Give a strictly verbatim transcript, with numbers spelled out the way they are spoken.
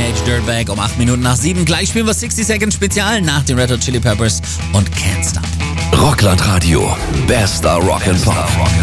Teenage Dirtbag um acht Minuten nach sieben. Gleich spielen wir sixty Seconds Spezial nach den Red Hot Chili Peppers und Can't Stop. Rockland Radio. Bester Rock and Pop.